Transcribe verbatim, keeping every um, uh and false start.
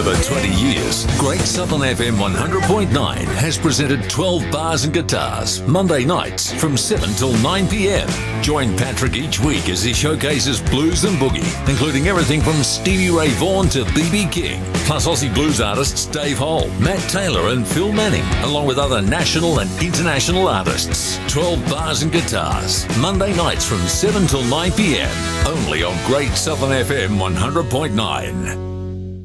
over twenty years, Great Southern F M one hundred point nine has presented twelve Bars and Guitars, Monday nights from seven till nine p.m. Join Patrick each week as he showcases blues and boogie, including everything from Stevie Ray Vaughan to B B King, plus Aussie blues artists Dave Hole, Matt Taylor and Phil Manning, along with other national and international artists. twelve Bars and Guitars, Monday nights from seven till nine p.m. only on Great Southern F M one hundred point nine.